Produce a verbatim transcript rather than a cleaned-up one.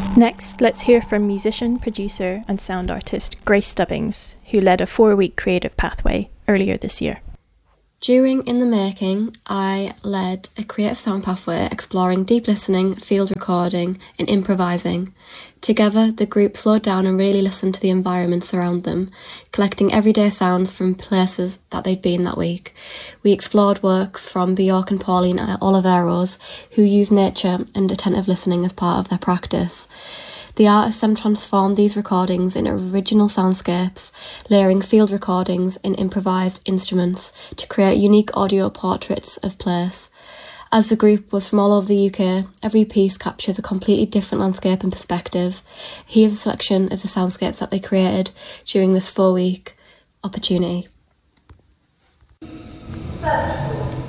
Next, let's hear from musician, producer and sound artist Grace Stubbings, who led a four-week creative pathway earlier this year. During In the Making, I led a creative sound pathway exploring deep listening, field recording and improvising. Together, the group slowed down and really listened to the environments around them, collecting everyday sounds from places that they'd been that week. We explored works from Bjork and Pauline Oliveros, who use nature and attentive listening as part of their practice. The artists then transformed these recordings into original soundscapes, layering field recordings and improvised instruments to create unique audio portraits of place. As the group was from all over the U K, every piece captures a completely different landscape and perspective. Here's a selection of the soundscapes that they created during this four-week opportunity. But